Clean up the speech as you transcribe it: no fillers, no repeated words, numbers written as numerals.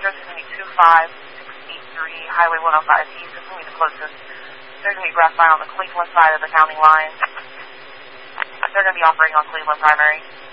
address is going to be 25683 Highway 105 East. This is going to be the closest. They're going to be grass by on the Cleveland side of the county line. They're going to be operating on Cleveland Primary.